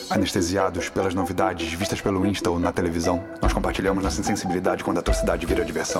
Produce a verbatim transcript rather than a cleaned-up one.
Anestesiados pelas novidades vistas pelo Insta ou na televisão, nós compartilhamos nossa insensibilidade quando a atrocidade vira diversão.